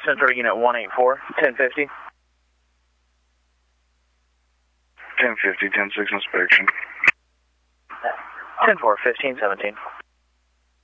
Central Unit 184, 1050. 1050, 10-6 inspection. 10-4, 15-17.